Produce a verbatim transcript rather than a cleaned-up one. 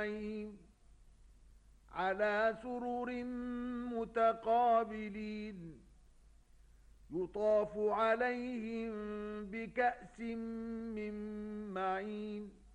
على سرر متقابلين يطاف عليهم بكأس من معين